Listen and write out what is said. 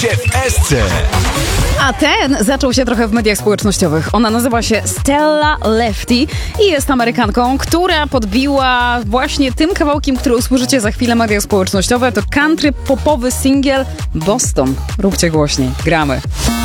w SC. A ten zaczął się trochę w mediach społecznościowych. Ona nazywa się Stella Lefty i jest Amerykanką, która podbiła właśnie tym kawałkiem, który usłyszycie za chwilę, media społecznościowe. To country popowy singiel Boston. Róbcie głośniej. Gramy.